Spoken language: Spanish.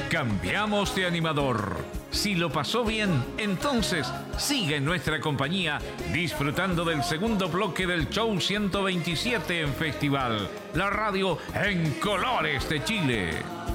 cambiamos de animador. Si lo pasó bien, entonces sigue en nuestra compañía disfrutando del segundo bloque del Show 127 en Festival, la radio en colores de Chile.